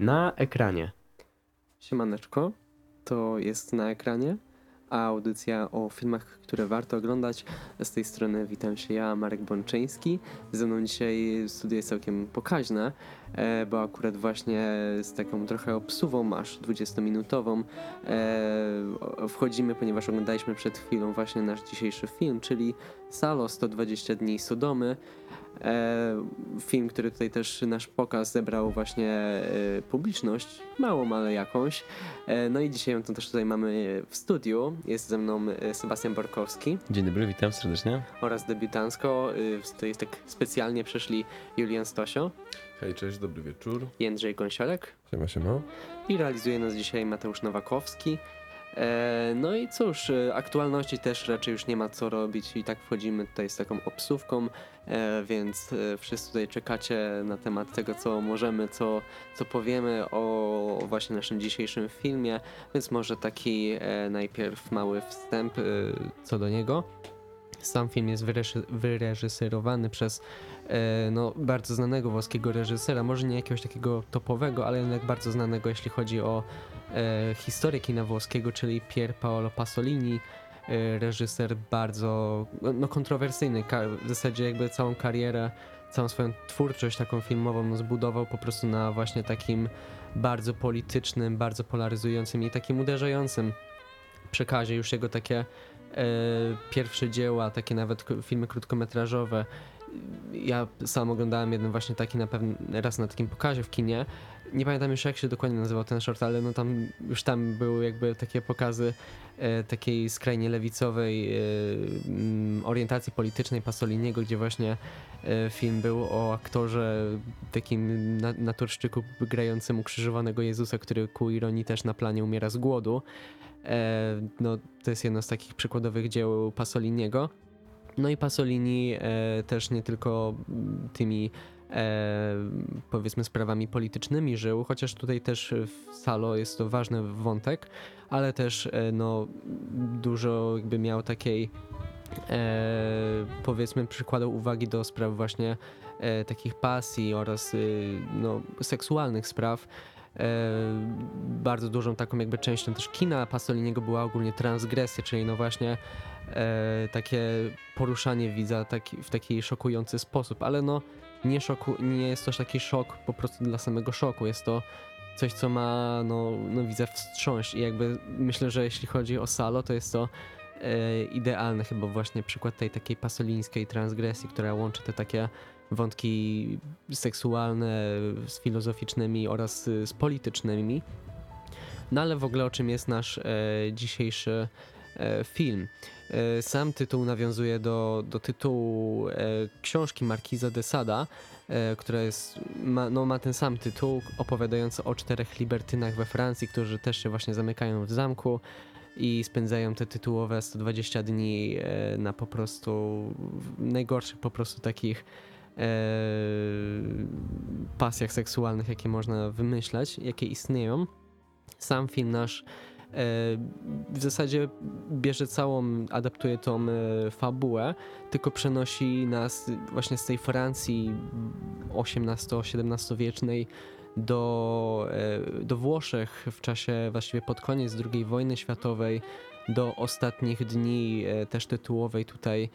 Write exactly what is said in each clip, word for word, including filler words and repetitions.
Na ekranie. Siemaneczko, to jest Na ekranie, a audycja o filmach, które warto oglądać. Z tej strony witam się ja, Marek Bączyński. Ze mną dzisiaj studio jest całkiem pokaźne, e, bo akurat właśnie z taką trochę obsuwą, aż dwudziestominutową e, wchodzimy, ponieważ oglądaliśmy przed chwilą właśnie nasz dzisiejszy film, czyli Salo sto dwadzieścia dni Sodomy. E, film, który tutaj też nasz pokaz zebrał właśnie e, publiczność, małą, ale jakąś. E, no i dzisiaj ją to też tutaj mamy w studiu. Jest ze mną e, Sebastian Borkowski Dzień dobry, witam serdecznie. oraz debiutancko. E, to jest tak specjalnie przyszli Julian Stosio. Hej, cześć, dobry wieczór. Jędrzej Gąsiorek. Siema, siema. I realizuje nas dzisiaj Mateusz Nowakowski. E, no i cóż, e, aktualności też raczej już nie ma co robić i tak wchodzimy tutaj z taką obsówką, e, więc e, wszyscy tutaj czekacie na temat tego, co możemy, co, co powiemy o właśnie naszym dzisiejszym filmie, więc może taki e, najpierw mały wstęp e, co do niego. Sam film jest wyreży- wyreżyserowany przez e, no, bardzo znanego włoskiego reżysera, może nie jakiegoś takiego topowego, ale jednak bardzo znanego, jeśli chodzi o e, historię kina włoskiego, czyli Pier Paolo Pasolini, e, reżyser bardzo no, kontrowersyjny, Ka- w zasadzie jakby całą karierę, całą swoją twórczość taką filmową no, zbudował po prostu na właśnie takim bardzo politycznym, bardzo polaryzującym i takim uderzającym przekazie. Już jego takie e, pierwsze dzieła, takie nawet k- filmy krótkometrażowe. Ja sam oglądałem jeden właśnie taki na pewno raz na takim pokazie w kinie. Nie pamiętam już jak się dokładnie nazywał ten short, ale no tam już tam były jakby takie pokazy e, takiej skrajnie lewicowej e, mm, orientacji politycznej Pasoliniego, gdzie właśnie e, film był o aktorze takim na, naturszczyku grającym ukrzyżowanego Jezusa, który ku ironii też na planie umiera z głodu. E, no, to jest jedno z takich przykładowych dzieł Pasoliniego. No i Pasolini e, też nie tylko tymi e, powiedzmy sprawami politycznymi żył, chociaż tutaj też w Salo jest to ważny wątek, ale też e, no, dużo jakby miał takiej e, powiedzmy przykładał uwagi do spraw właśnie e, takich pasji oraz e, no, seksualnych spraw. E, bardzo dużą taką jakby częścią też kina Pasoliniego była ogólnie transgresja, czyli no właśnie e, takie poruszanie widza taki, w taki szokujący sposób, ale no nie, szoku, nie jest to taki szok po prostu dla samego szoku, jest to coś, co ma no, no widza wstrząść i jakby myślę, że jeśli chodzi o Salo, to jest to e, idealny chyba właśnie przykład tej takiej pasolińskiej transgresji, która łączy te takie wątki seksualne z filozoficznymi oraz y, z politycznymi. No ale w ogóle o czym jest nasz e, dzisiejszy e, film? E, sam tytuł nawiązuje do, do tytułu e, książki Marquisa de Sada, e, która jest, ma, no, ma ten sam tytuł, opowiadający o czterech libertynach we Francji, którzy też się właśnie zamykają w zamku i spędzają te tytułowe sto dwadzieścia dni e, na po prostu najgorszych po prostu takich E, pasjach seksualnych, jakie można wymyślać, jakie istnieją. Sam film nasz e, w zasadzie bierze całą, adaptuje tą e, fabułę, tylko przenosi nas właśnie z tej Francji osiemnasto-siedemnasto wiecznej do, e, do Włoszech w czasie właściwie pod koniec drugiej wojny światowej, do ostatnich dni e, też tytułowej tutaj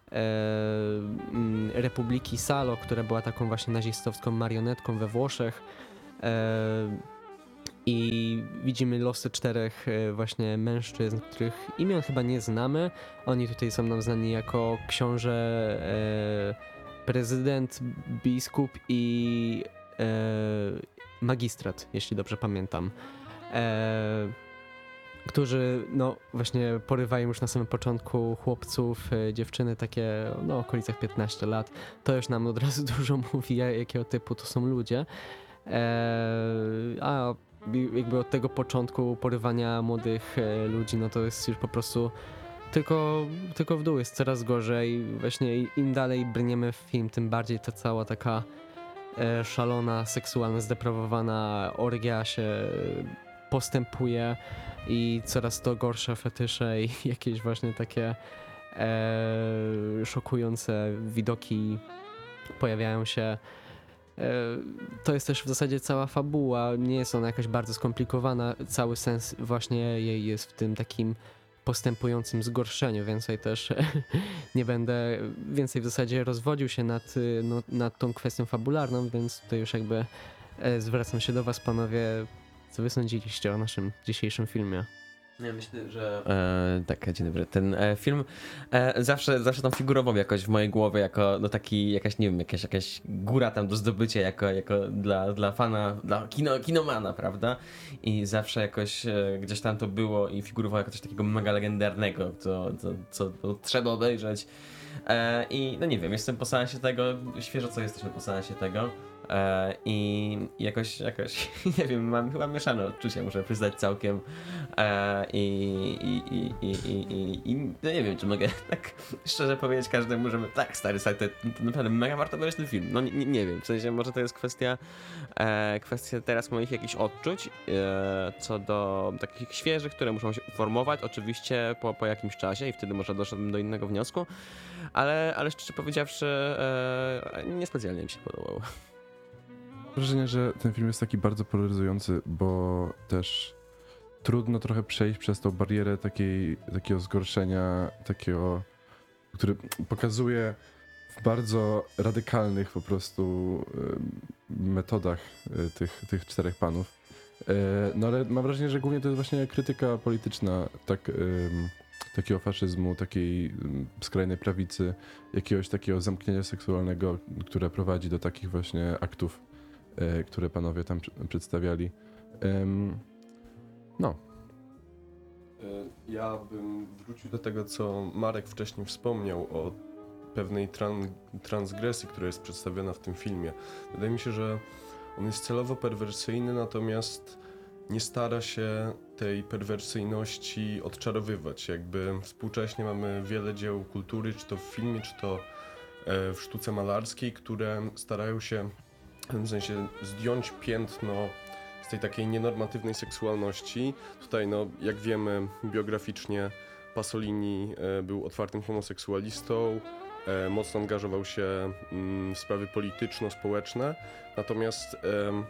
E, Republiki Salo, która była taką właśnie nazistowską marionetką we Włoszech e, i widzimy losy czterech e, właśnie mężczyzn, których imion chyba nie znamy. Oni tutaj są nam znani jako książę, e, prezydent, biskup i e, magistrat, jeśli dobrze pamiętam. E, którzy no właśnie porywają już na samym początku chłopców, e, dziewczyny takie no okolicach piętnaście lat. To już nam od razu dużo mówi, jakiego typu to są ludzie. Eee, a jakby od tego początku porywania młodych e, ludzi, no to jest już po prostu tylko, tylko w dół, jest coraz gorzej. Właśnie im dalej brniemy w film, tym bardziej ta cała taka e, szalona, seksualna, zdeprawowana orgia się postępuje i coraz to gorsze fetysze i jakieś właśnie takie e, szokujące widoki pojawiają się. to jest też w zasadzie cała fabuła, nie jest ona jakaś bardzo skomplikowana, cały sens właśnie jej jest w tym takim postępującym zgorszeniu, więcej też nie będę, więcej w zasadzie rozwodził się nad, no, nad tą kwestią fabularną, więc tutaj już jakby e, zwracam się do was, panowie, co wy sądziliście o naszym dzisiejszym filmie? Ja myślę, że... E, tak, dzień dobry. Ten e, film e, zawsze, zawsze tam figurował jakoś w mojej głowie jako no taki, jakaś, nie wiem, jakaś, jakaś góra tam do zdobycia jako, jako dla, dla fana, dla kino, kinomana, prawda? I zawsze jakoś e, gdzieś tam to było i figurowało jako coś takiego mega legendarnego, co, co, co to trzeba obejrzeć. E, I no nie wiem, jestem po seansie tego, świeżo co jesteśmy po seansie tego. E, I jakoś, jakoś, nie wiem, mam chyba mieszane odczucia, muszę przyznać całkiem. E, I, i, i, i, i, i, i no nie wiem, czy mogę tak szczerze powiedzieć każdemu, że tak, stary, stary, to, to naprawdę mega warto obejrzeć ten film. No nie, nie, nie wiem, w sensie może to jest kwestia, e, kwestia teraz moich jakichś odczuć e, co do takich świeżych, które muszą się uformować, oczywiście po, po jakimś czasie i wtedy może doszedłem do innego wniosku, ale, ale szczerze powiedziawszy, e, niespecjalnie mi się podobało. Mam wrażenie, że ten film jest taki bardzo polaryzujący, bo też trudno trochę przejść przez tą barierę takiej, takiego zgorszenia, takiego, który pokazuje w bardzo radykalnych po prostu y, metodach y, tych, tych czterech panów. Y, no ale mam wrażenie, że głównie to jest właśnie krytyka polityczna tak, y, takiego faszyzmu, takiej y, skrajnej prawicy, jakiegoś takiego zamknięcia seksualnego, które prowadzi do takich właśnie aktów, y, które panowie tam pr- przedstawiali. Ym, no. Ja bym wrócił do tego, co Marek wcześniej wspomniał o pewnej tran- transgresji, która jest przedstawiona w tym filmie. Wydaje mi się, że on jest celowo perwersyjny, natomiast nie stara się tej perwersyjności odczarowywać. Jakby współcześnie mamy wiele dzieł kultury, czy to w filmie, czy to e, w sztuce malarskiej, które starają się w pewnym sensie zdjąć piętno z tej takiej nienormatywnej seksualności. Tutaj, no, jak wiemy, biograficznie Pasolini e, był otwartym homoseksualistą, e, mocno angażował się mm, w sprawy polityczno-społeczne, natomiast e,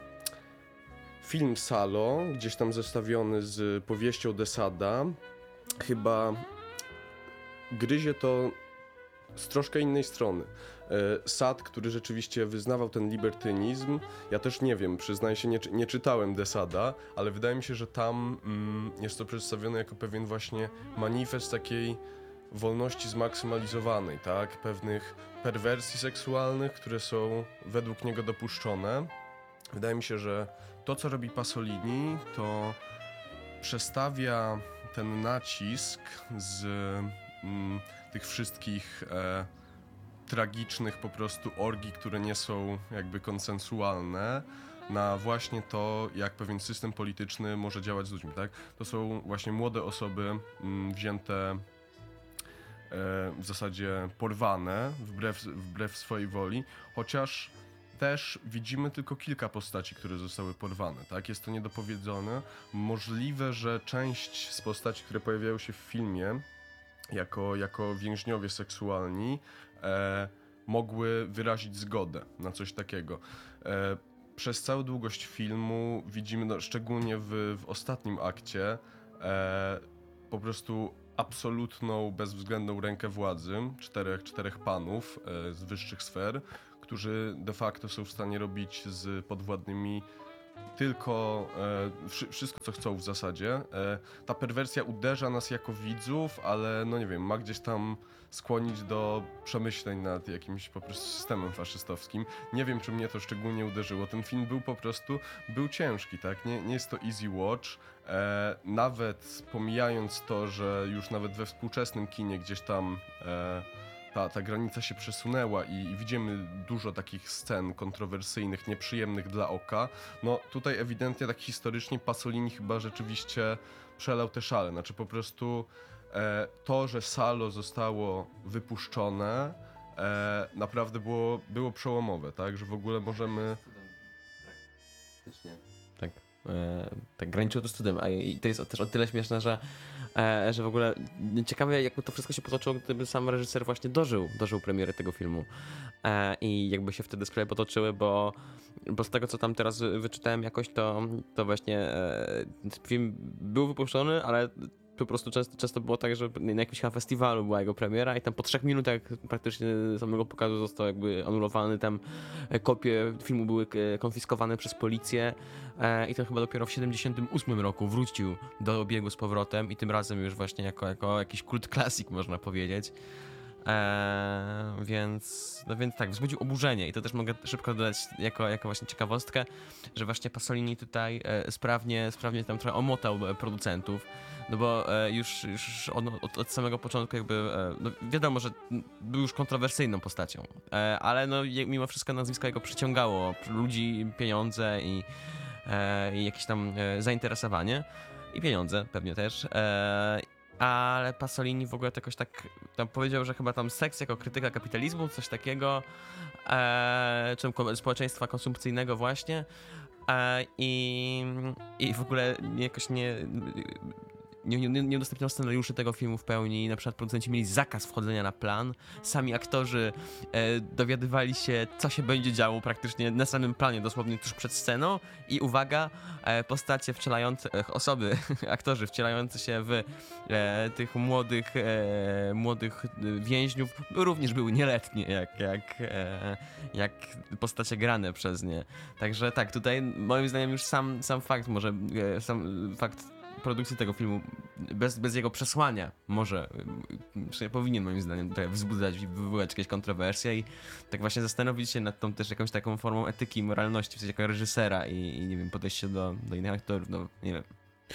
film Salo, gdzieś tam zestawiony z powieścią de Sada, chyba gryzie to z troszkę innej strony. Sad, który rzeczywiście wyznawał ten libertynizm, ja też nie wiem, przyznaję się, nie, nie czytałem de Sada, ale wydaje mi się, że tam mm, jest to przedstawione jako pewien właśnie manifest takiej wolności zmaksymalizowanej, tak? Pewnych perwersji seksualnych, które są według niego dopuszczone. Wydaje mi się, że to, co robi Pasolini, to przestawia ten nacisk z mm, tych wszystkich e, tragicznych po prostu orgii, które nie są jakby konsensualne, na właśnie to, jak pewien system polityczny może działać z ludźmi, tak? To są właśnie młode osoby mm, wzięte e, w zasadzie porwane wbrew, wbrew swojej woli, chociaż też widzimy tylko kilka postaci, które zostały porwane, tak? Jest to niedopowiedzone. Możliwe, że część z postaci, które pojawiają się w filmie jako, jako więźniowie seksualni, e, mogły wyrazić zgodę na coś takiego. E, przez całą długość filmu widzimy, no, szczególnie w, w ostatnim akcie, e, po prostu absolutną, bezwzględną rękę władzy czterech, czterech panów e, z wyższych sfer, którzy de facto są w stanie robić z podwładnymi tylko e, wszy- wszystko, co chcą w zasadzie. E, ta perwersja uderza nas jako widzów, ale no nie wiem, ma gdzieś tam skłonić do przemyśleń nad jakimś po prostu systemem faszystowskim. Nie wiem, czy mnie to szczególnie uderzyło. Ten film był po prostu, był ciężki, tak? Nie, nie jest to easy watch. E, nawet pomijając to, że już nawet we współczesnym kinie gdzieś tam e, ta, ta granica się przesunęła i, i widzimy dużo takich scen kontrowersyjnych, nieprzyjemnych dla oka. No tutaj ewidentnie tak historycznie Pasolini chyba rzeczywiście przelał te szale. Znaczy po prostu e, to, że Salo zostało wypuszczone, e, naprawdę było, było przełomowe, tak? Że w ogóle możemy... Tak, e, tak graniczyło to z cudem, a i to jest też o tyle śmieszne, że e, że w ogóle ciekawe jakby to wszystko się potoczyło, gdyby sam reżyser właśnie dożył, dożył premiery tego filmu e, i jakby się wtedy sprawy potoczyły, bo, bo z tego co tam teraz wyczytałem jakoś, to, to właśnie e, film był wypuszczony, ale po prostu często, często było tak, że na jakimś chyba festiwalu była jego premiera i tam po trzech minutach praktycznie samego pokazu został jakby anulowany, tam kopie filmu były konfiskowane przez policję e, i to chyba dopiero w siedemdziesiątym ósmym roku wrócił do obiegu z powrotem i tym razem już właśnie jako, jako jakiś kult klasik można powiedzieć. Eee, więc, no więc tak, wzbudził oburzenie i to też mogę szybko dodać jako, jako właśnie ciekawostkę, że właśnie Pasolini tutaj e, sprawnie, sprawnie tam trochę omotał e, producentów, no bo e, już, już od, od, od samego początku jakby, e, no wiadomo, że był już kontrowersyjną postacią, e, ale no je, mimo wszystko nazwisko jego przyciągało ludzi, pieniądze i, e, i jakieś tam e, zainteresowanie i pieniądze pewnie też. E, ale Pasolini w ogóle to jakoś tak tam powiedział, że chyba tam seks jako krytyka kapitalizmu, coś takiego, e, czy społeczeństwa konsumpcyjnego właśnie e, i, i w ogóle jakoś nie, nie, nie, nie udostępniał scenariuszy tego filmu w pełni, na przykład producenci mieli zakaz wchodzenia na plan, sami aktorzy e, dowiadywali się, co się będzie działo praktycznie na samym planie, dosłownie tuż przed sceną i uwaga, e, postacie wcielające, e, osoby, aktorzy wcielający się w e, tych młodych, e, młodych więźniów również były nieletnie, jak, jak, e, jak postacie grane przez nie. Także tak, tutaj moim zdaniem już sam, sam fakt może, e, sam fakt produkcji tego filmu, bez, bez jego przesłania może, y, powinien moim zdaniem tutaj wzbudzać i wywołać jakieś kontrowersje i tak właśnie zastanowić się nad tą też jakąś taką formą etyki i moralności, w sensie jako reżysera i, i nie wiem, podejście do, do innych aktorów, no nie wiem.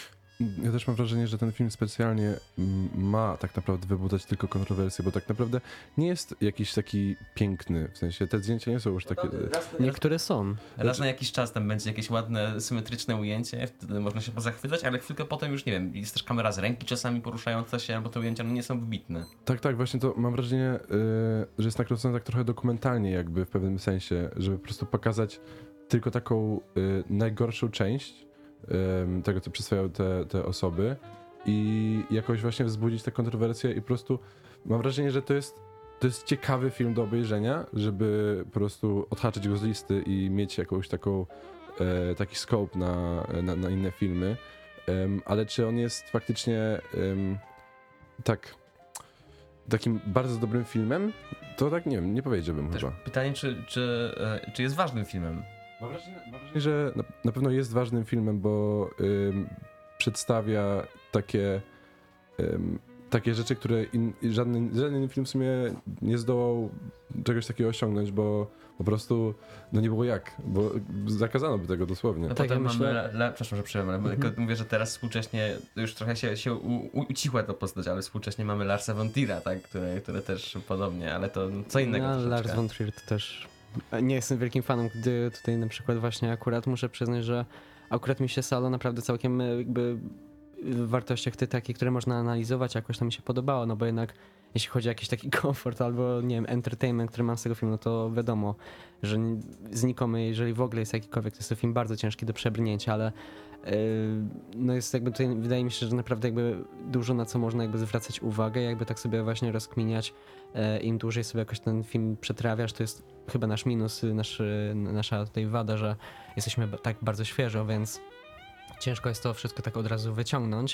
Ja też mam wrażenie, że ten film specjalnie mm, ma tak naprawdę wybudzać tylko kontrowersje, bo tak naprawdę nie jest jakiś taki piękny, w sensie te zdjęcia nie są już takie... Niektóre są. Raz na jakiś czas tam będzie jakieś ładne, symetryczne ujęcie, wtedy można się pozachwycać, ale chwilkę potem już nie wiem, jest też kamera z ręki czasami poruszająca się, albo te ujęcia no, nie są wybitne. Tak, tak, właśnie to mam wrażenie, yy, że jest nakręcone tak trochę dokumentalnie jakby w pewnym sensie, żeby po prostu pokazać tylko taką yy, najgorszą część yy, tego, co przedstawiają te, te osoby i jakoś właśnie wzbudzić te kontrowersje i po prostu mam wrażenie, że to jest to jest ciekawy film do obejrzenia, żeby po prostu odhaczyć go z listy i mieć jakąś taką e, taki scope na, na, na inne filmy, um, ale czy on jest faktycznie um, tak takim bardzo dobrym filmem, to tak nie wiem, nie powiedziałbym Też chyba. pytanie, czy, czy, e, czy jest ważnym filmem? Mam wrażenie, mam wrażenie że na, na pewno jest ważnym filmem, bo ym, przedstawia takie ym, takie rzeczy, które in, żaden, żaden inny film w sumie nie zdołał czegoś takiego osiągnąć, bo po prostu no nie było jak, bo zakazano by tego dosłownie. No Tak, potem ja mamy, myślę- le, le, przepraszam, że przerwę, ale Mhm. tylko mówię, że teraz współcześnie już trochę się, się u, u, ucichła ta postać, ale współcześnie mamy Larsa von Trier'a, tak, które, które też podobnie, ale to co innego No, troszeczkę. Lars von Trier to też... Nie jestem wielkim fanem, gdy tutaj na przykład właśnie akurat muszę przyznać, że akurat mi się Salo naprawdę całkiem e, jakby w wartościach te takie, które można analizować, jakoś to mi się podobało, no bo jednak jeśli chodzi o jakiś taki komfort albo nie wiem, entertainment, który mam z tego filmu, no to wiadomo, że ni- znikomy, jeżeli w ogóle jest jakikolwiek, to jest to film bardzo ciężki do przebrnięcia, ale yy, no jest jakby tutaj, wydaje mi się, że naprawdę jakby dużo na co można jakby zwracać uwagę, jakby tak sobie właśnie rozkminiać, yy, im dłużej sobie jakoś ten film przetrawiasz, to jest chyba nasz minus, nasz, nasza tutaj wada, że jesteśmy ba- tak bardzo świeżo, więc ciężko jest to wszystko tak od razu wyciągnąć.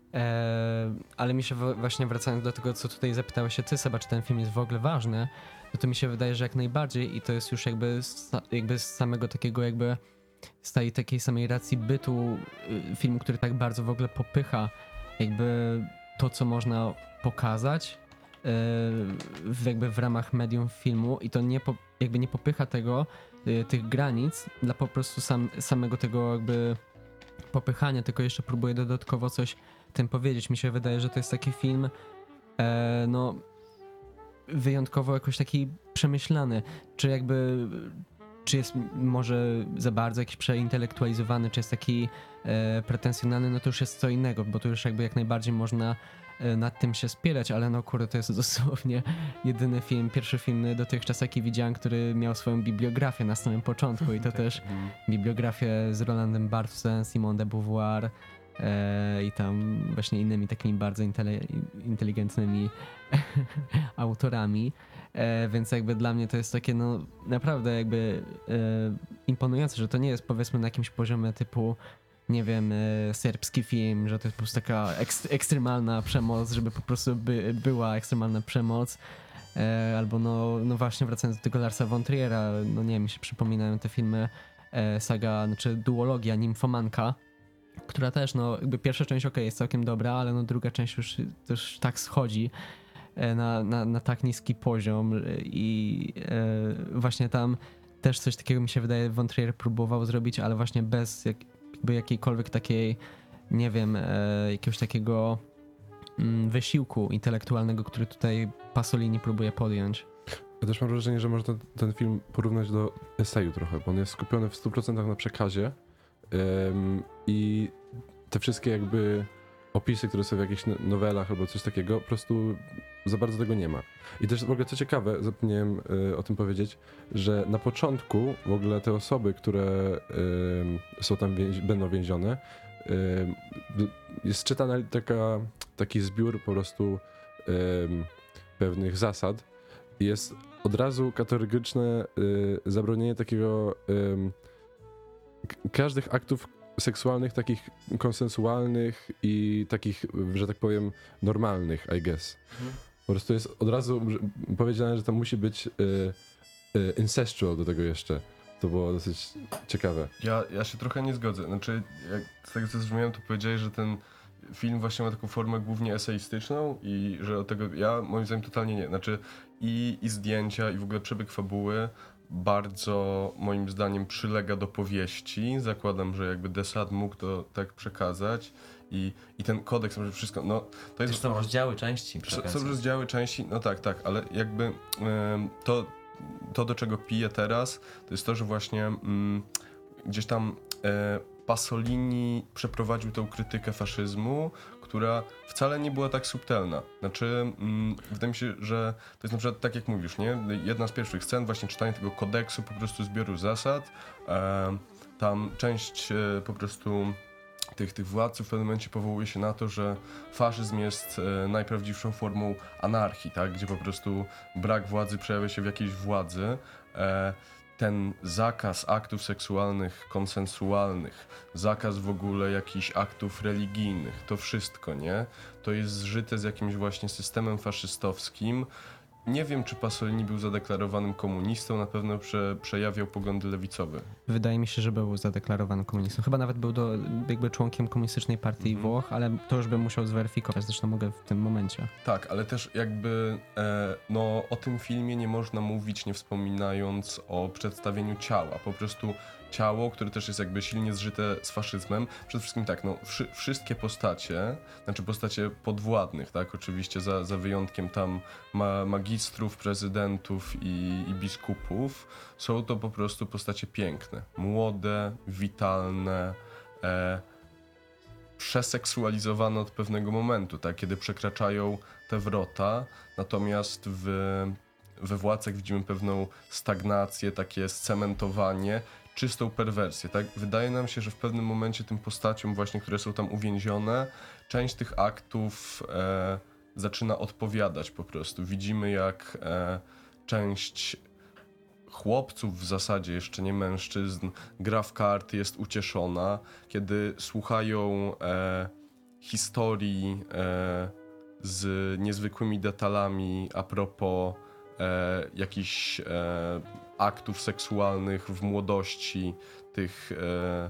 Eee, ale mi się w, właśnie wracając do tego, co tutaj zapytałeś się ty, Seba, czy ten film jest w ogóle ważny, no to mi się wydaje, że jak najbardziej i to jest już jakby z, jakby z samego takiego jakby z tej takiej samej racji bytu y, filmu, który tak bardzo w ogóle popycha jakby to, co można pokazać y, w, jakby w ramach medium filmu i to nie po, jakby nie popycha tego, y, tych granic dla po prostu sam, samego tego jakby popychania, tylko jeszcze próbuję dodatkowo coś tym powiedzieć. Mi się wydaje, że to jest taki film e, no wyjątkowo jakoś taki przemyślany, czy jakby czy jest może za bardzo jakiś przeintelektualizowany, czy jest taki e, pretensjonalny, no to już jest co innego, bo to już jakby jak najbardziej można e, nad tym się spierać, ale no kurde, to jest dosłownie jedyny film, pierwszy film dotychczas jaki widziałem, który miał swoją bibliografię na samym początku i to też bibliografię z Rolandem Barthesem, Simone de Beauvoir, e, i tam właśnie innymi takimi bardzo intele- inteligentnymi autorami, e, więc jakby dla mnie to jest takie no naprawdę jakby e, imponujące, że to nie jest powiedzmy na jakimś poziomie typu nie wiem, e, serbski film, że to jest po prostu taka ekst- ekstremalna przemoc, żeby po prostu by, była ekstremalna przemoc. E, albo no, no właśnie wracając do tego Larsa von Triera, no nie wiem, mi się przypominają te filmy e, saga, znaczy duologia Nimfomanka, która też no jakby pierwsza część okej, jest całkiem dobra, ale no druga część już, już tak schodzi e, na, na, na tak niski poziom e, i e, właśnie tam też coś takiego mi się wydaje von Trier próbował zrobić, ale właśnie bez jak, jakby jakiejkolwiek takiej, nie wiem, e, jakiegoś takiego wysiłku intelektualnego, który tutaj Pasolini próbuje podjąć. Ja też mam wrażenie, że można ten film porównać do eseju trochę, bo on jest skupiony w stu procentach na przekazie ym, i te wszystkie jakby opisy, które są w jakichś nowelach albo coś takiego, po prostu za bardzo tego nie ma. I też w ogóle co ciekawe, zapomniałem y, o tym powiedzieć, że na początku w ogóle te osoby, które y, są tam więzi- będą więzione, y, jest czytana taka, taki zbiór po prostu y, pewnych zasad. Jest od razu kategoryczne y, zabronienie takiego y, k- każdych aktów seksualnych, takich konsensualnych i takich, że tak powiem, normalnych, I guess. Mhm. Po prostu jest od razu że- powiedziane, że to musi być y, y, incestual do tego jeszcze. To było dosyć ciekawe. Ja, ja się trochę nie zgodzę. Znaczy, jak z tego co zrozumiałem, to powiedziałeś, że ten film właśnie ma taką formę głównie eseistyczną i że od tego, ja moim zdaniem totalnie nie. Znaczy i, i zdjęcia i w ogóle przebieg fabuły bardzo moim zdaniem przylega do powieści. Zakładam, że jakby Desad mógł to tak przekazać i, i ten kodeks, może wszystko, no to jest... To są rozdziały części. przy Są, okazji. są rozdziały części, no tak, tak, ale jakby em, to, to, do czego piję teraz, to jest to, że właśnie mm, gdzieś tam e, Pasolini przeprowadził tą krytykę faszyzmu, która wcale nie była tak subtelna. Znaczy, mm, wydaje mi się, że to jest na przykład tak jak mówisz, nie? Jedna z pierwszych scen, właśnie czytanie tego kodeksu, po prostu zbioru zasad. E, tam część e, po prostu tych, tych władców w pewnym momencie powołuje się na to, że faszyzm jest e, najprawdziwszą formą anarchii, tak? Gdzie po prostu brak władzy przejawia się w jakiejś władzy. E, ten zakaz aktów seksualnych, konsensualnych, zakaz w ogóle jakichś aktów religijnych, to wszystko, nie? To jest zżyte z jakimś właśnie systemem faszystowskim. Nie wiem, czy Pasolini był zadeklarowanym komunistą, na pewno prze, przejawiał poglądy lewicowe. Wydaje mi się, że był zadeklarowany komunistą. Chyba nawet był do, jakby członkiem komunistycznej partii Mhm. Włoch, ale to już bym musiał zweryfikować, zresztą mogę w tym momencie. Tak, ale też jakby e, no, o tym filmie nie można mówić, nie wspominając o przedstawieniu ciała. Po prostu ciało, które też jest jakby silnie zżyte z faszyzmem. Przede wszystkim tak, no, wszy, wszystkie postacie, znaczy postacie podwładnych, tak, oczywiście za, za wyjątkiem tam ma, magistrów, prezydentów i, i biskupów, są to po prostu postacie piękne, młode, witalne, e, przeseksualizowane od pewnego momentu, tak, kiedy przekraczają te wrota, natomiast w, we Władcach widzimy pewną stagnację, takie scementowanie, czystą perwersję, tak? Wydaje nam się, że w pewnym momencie tym postaciom właśnie, które są tam uwięzione, część tych aktów e, zaczyna odpowiadać po prostu. Widzimy, jak e, część chłopców w zasadzie, jeszcze nie mężczyzn, gra w karty, jest ucieszona, kiedy słuchają e, historii e, z niezwykłymi detalami a propos e, jakichś e, aktów seksualnych w młodości tych, e,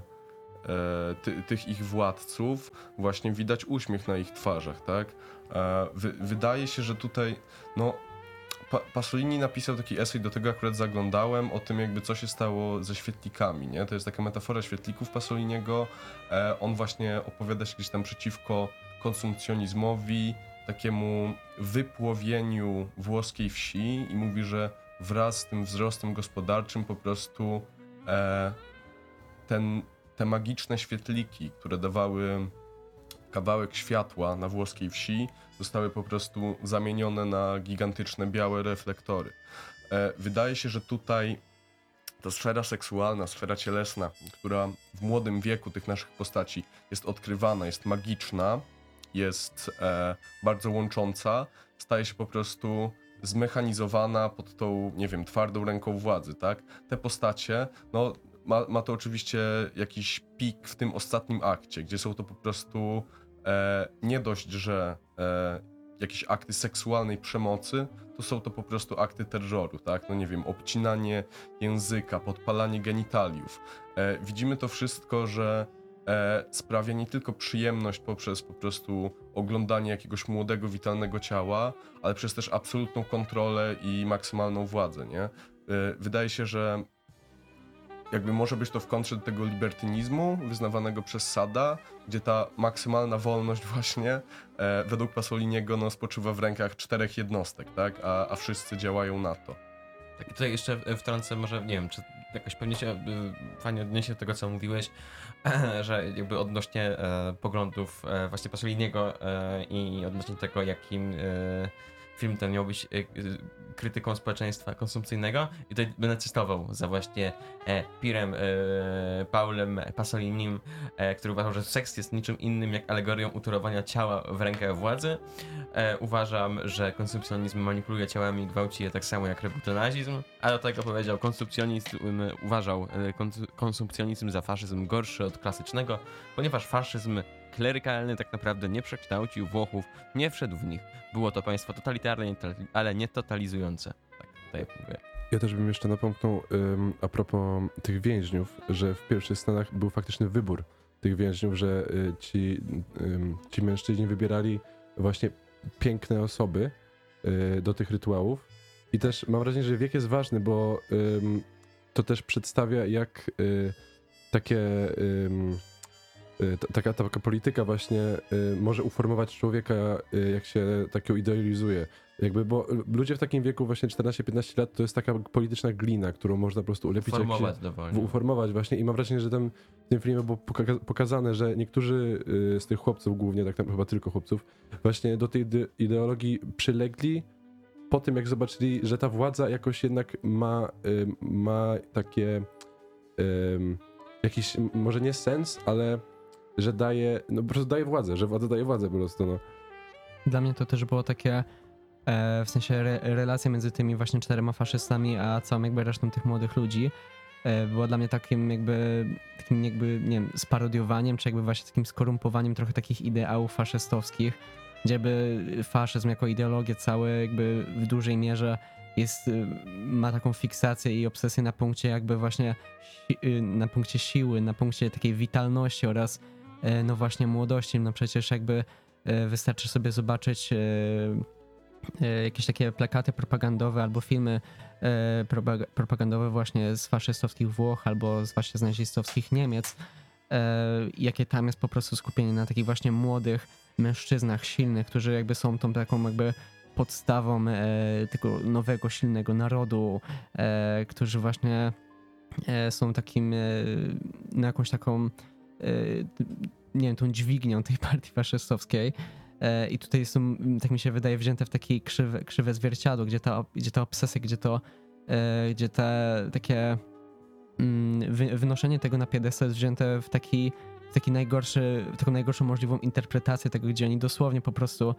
e, ty, tych ich władców, właśnie widać uśmiech na ich twarzach, tak? E, wy, wydaje się, że tutaj, no, Pa- Pasolini napisał taki esej, do tego akurat zaglądałem, o tym jakby co się stało ze świetlikami, nie? To jest taka metafora świetlików Pasoliniego. E, on właśnie opowiada się gdzieś tam przeciwko konsumpcjonizmowi, takiemu wypłowieniu włoskiej wsi i mówi, że wraz z tym wzrostem gospodarczym po prostu e, ten, te magiczne świetliki, które dawały kawałek światła na włoskiej wsi, zostały po prostu zamienione na gigantyczne białe reflektory. E, wydaje się, że tutaj ta sfera seksualna, sfera cielesna, która w młodym wieku tych naszych postaci jest odkrywana, jest magiczna, jest e, bardzo łącząca, staje się po prostu zmechanizowana pod tą, nie wiem, twardą ręką władzy, tak? Te postacie, no ma, ma to oczywiście jakiś pik w tym ostatnim akcie, gdzie są to po prostu e, nie dość, że e, jakieś akty seksualnej przemocy, to są to po prostu akty terroru, tak? No nie wiem, obcinanie języka, podpalanie genitaliów. E, widzimy to wszystko, że e, sprawia nie tylko przyjemność poprzez po prostu oglądanie jakiegoś młodego, witalnego ciała, ale przez też absolutną kontrolę i maksymalną władzę, nie? E, wydaje się, że jakby może być to w kontrze do tego libertynizmu wyznawanego przez Sada, gdzie ta maksymalna wolność właśnie e, według Pasoliniego no, spoczywa w rękach czterech jednostek, tak? A, a wszyscy działają na to. Tak, i tutaj jeszcze wtrącę, może nie wiem, czy jakoś pewnie się y, fajnie odniesie do tego, co mówiłeś, że jakby odnośnie e, poglądów e, właśnie Pasoliniego e, i odnośnie tego, jakim e, film ten miał być e, e, krytyką społeczeństwa konsumpcyjnego. I tutaj będę cytował za właśnie e, Pirem e, Paulem Pasolinim, e, który uważał, że seks jest niczym innym jak alegorią utorowania ciała w rękach władzy. E, uważam, że konsumpcjonizm manipuluje ciałami i gwałci je tak samo jak rebutonazizm, a do tego powiedział, konsumpcjonizm uważał e, kons- konsumpcjonizm za faszyzm gorszy od klasycznego, ponieważ faszyzm klerykalny tak naprawdę nie przekształcił Włochów, nie wszedł w nich. Było to państwo totalitarne, ale nie totalizujące. Tak, tutaj mówię. Ja też bym jeszcze napomknął ym, a propos tych więźniów, że w pierwszych scenach był faktyczny wybór tych więźniów, że y, ci, ym, ci mężczyźni wybierali właśnie piękne osoby y, do tych rytuałów. I też mam wrażenie, że wiek jest ważny, bo ym, to też przedstawia, jak y, takie ym, y, t- taka, taka polityka właśnie y, może uformować człowieka, y, jak się takiego idealizuje. Jakby, bo ludzie w takim wieku, właśnie czternaście piętnaście lat, to jest taka polityczna glina, którą można po prostu ulepić. jak Formować się, dowolnie. uformować właśnie. I mam wrażenie, że tam w tym filmie było poka- pokazane, że niektórzy y, z tych chłopców, głównie tak naprawdę chyba tylko chłopców, właśnie do tej ide- ideologii przylegli po tym, jak zobaczyli, że ta władza jakoś jednak ma, y, ma takie y, jakiś, m- może nie sens, ale że daje, no po prostu daje władzę, że władza daje władzę po prostu, no. Dla mnie to też było takie, e, w sensie re, relacja między tymi właśnie czterema faszystami, a całą jakby resztą tych młodych ludzi, e, była dla mnie takim jakby, takim jakby, nie wiem, sparodiowaniem, czy jakby właśnie takim skorumpowaniem trochę takich ideałów faszystowskich, gdzie jakby faszyzm jako ideologię całe jakby w dużej mierze jest, y, ma taką fiksację i obsesję na punkcie jakby właśnie si- y, na punkcie siły, na punkcie takiej witalności oraz e, no właśnie młodości. No przecież jakby e, wystarczy sobie zobaczyć e, e, jakieś takie plakaty propagandowe albo filmy e, propaga- propagandowe właśnie z faszystowskich Włoch albo z właśnie z nazistowskich Niemiec, e, jakie tam jest po prostu skupienie na takich właśnie młodych mężczyznach silnych, którzy jakby są tą taką jakby podstawą e, tego nowego, silnego narodu, e, którzy właśnie e, są takim, e, no jakąś taką, e, nie wiem, tą dźwignią tej partii faszystowskiej. E, I tutaj są, tak mi się wydaje, wzięte w takie krzywe, krzywe zwierciadło, gdzie ta, gdzie ta obsesja, gdzie to, e, gdzie te takie mm, wy, wynoszenie tego na piedestał jest wzięte w taki, w taki najgorszy, w taką najgorszą możliwą interpretację tego, gdzie oni dosłownie po prostu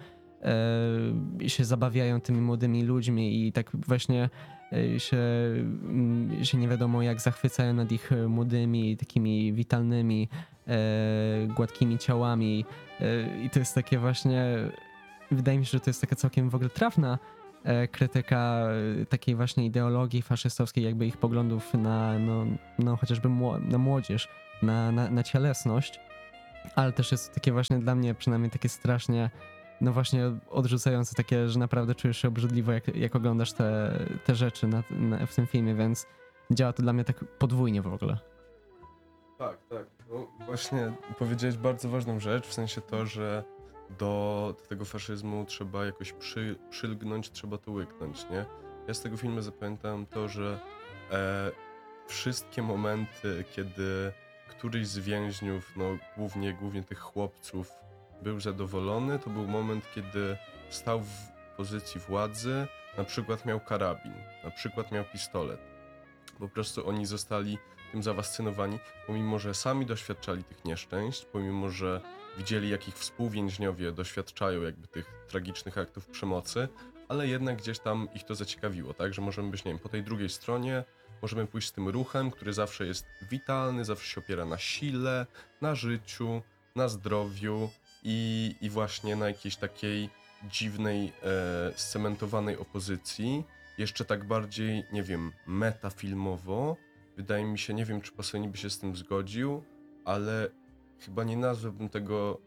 e, się zabawiają tymi młodymi ludźmi i tak właśnie e, się, mm, się nie wiadomo jak zachwycają nad ich e, młodymi, takimi witalnymi, e, gładkimi ciałami. E, I to jest takie właśnie, wydaje mi się, że to jest taka całkiem w ogóle trafna e, krytyka e, takiej właśnie ideologii faszystowskiej, jakby ich poglądów na, no, no chociażby mło- na młodzież, na, na, na cielesność, ale też jest takie właśnie dla mnie przynajmniej takie strasznie, no właśnie odrzucające takie, że naprawdę czujesz się obrzydliwo, jak, jak oglądasz te, te rzeczy na, na, w tym filmie, więc działa to dla mnie tak podwójnie w ogóle. Tak, tak. No, właśnie powiedziałeś bardzo ważną rzecz, w sensie to, że do tego faszyzmu trzeba jakoś przy, przylgnąć, trzeba to łyknąć, nie? Ja z tego filmu zapamiętałem to, że e, wszystkie momenty, kiedy któryś z więźniów, no głównie, głównie tych chłopców, był zadowolony, to był moment, kiedy stał w pozycji władzy, na przykład miał karabin, na przykład miał pistolet. Po prostu oni zostali tym zafascynowani, pomimo że sami doświadczali tych nieszczęść, pomimo że widzieli, jak ich współwięźniowie doświadczają jakby tych tragicznych aktów przemocy, ale jednak gdzieś tam ich to zaciekawiło, tak, że możemy być, nie wiem, po tej drugiej stronie, możemy pójść z tym ruchem, który zawsze jest witalny, zawsze się opiera na sile, na życiu, na zdrowiu i, i właśnie na jakiejś takiej dziwnej, e, scementowanej opozycji, jeszcze tak bardziej, nie wiem, metafilmowo. Wydaje mi się, nie wiem, czy Pasolini by się z tym zgodził, ale chyba nie nazwałbym tego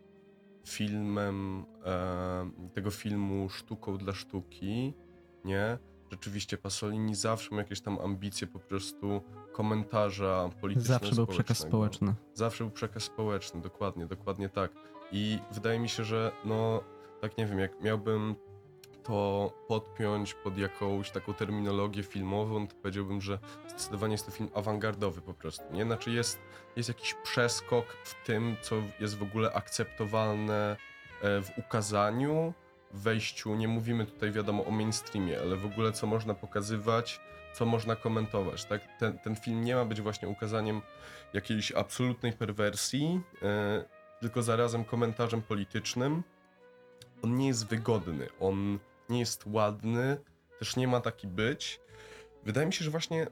filmem, e, tego filmu sztuką dla sztuki, nie? Rzeczywiście Pasolini zawsze miał jakieś tam ambicje po prostu komentarza polityczno-społecznego. Zawsze był przekaz społeczny. Zawsze był przekaz społeczny, dokładnie, dokładnie tak. I wydaje mi się, że no, tak nie wiem, jak miałbym to podpiąć pod jakąś taką terminologię filmową, to powiedziałbym, że zdecydowanie jest to film awangardowy po prostu, nie? Znaczy jest, jest jakiś przeskok w tym, co jest w ogóle akceptowalne w ukazaniu, w wejściu, nie mówimy tutaj wiadomo o mainstreamie, ale w ogóle co można pokazywać, co można komentować, tak? Ten, ten film nie ma być właśnie ukazaniem jakiejś absolutnej perwersji, yy, tylko zarazem komentarzem politycznym. On nie jest wygodny, on nie jest ładny, też nie ma taki być. Wydaje mi się, że właśnie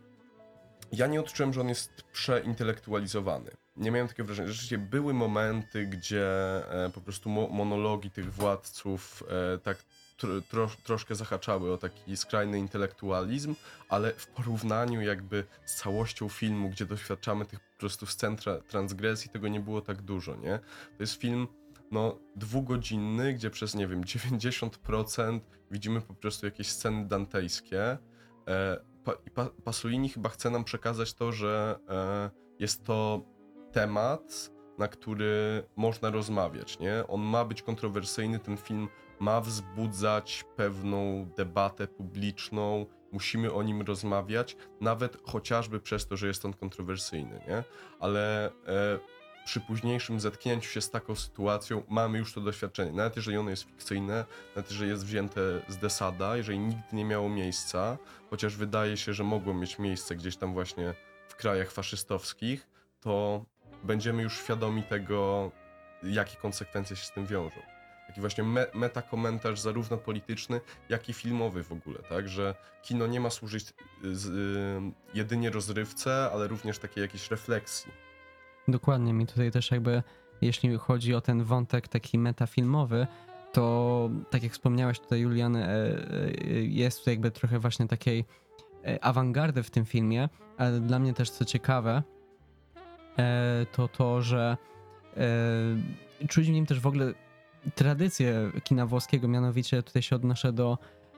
ja nie odczułem, że on jest przeintelektualizowany. Nie miałem takiego wrażenia. Rzeczywiście były momenty, gdzie e, po prostu mo monologi tych władców e, tak tro, tro, troszkę zahaczały o taki skrajny intelektualizm, ale w porównaniu jakby z całością filmu, gdzie doświadczamy tych po prostu scen tra transgresji, tego nie było tak dużo, nie? To jest film no dwugodzinny, gdzie przez, nie wiem, dziewięćdziesiąt procent widzimy po prostu jakieś sceny dantejskie. E, pa, pa, Pasolini chyba chce nam przekazać to, że e, jest to temat, na który można rozmawiać, nie? On ma być kontrowersyjny, ten film ma wzbudzać pewną debatę publiczną, musimy o nim rozmawiać, nawet chociażby przez to, że jest on kontrowersyjny, nie? Ale e, przy późniejszym zetknięciu się z taką sytuacją mamy już to doświadczenie. Nawet jeżeli ono jest fikcyjne, nawet jeżeli jest wzięte z Desada, jeżeli nigdy nie miało miejsca, chociaż wydaje się, że mogło mieć miejsce gdzieś tam właśnie w krajach faszystowskich, to będziemy już świadomi tego, jakie konsekwencje się z tym wiążą. Taki właśnie me metakomentarz zarówno polityczny, jak i filmowy w ogóle, tak? Że kino nie ma służyć z, y, jedynie rozrywce, ale również takiej jakiejś refleksji. Dokładnie, mi tutaj też jakby, jeśli chodzi o ten wątek taki metafilmowy, to tak jak wspomniałeś tutaj, Julian, jest tutaj jakby trochę właśnie takiej awangardy w tym filmie, ale dla mnie też co ciekawe, to to, że czuć w nim też w ogóle tradycję kina włoskiego, mianowicie tutaj się odnoszę do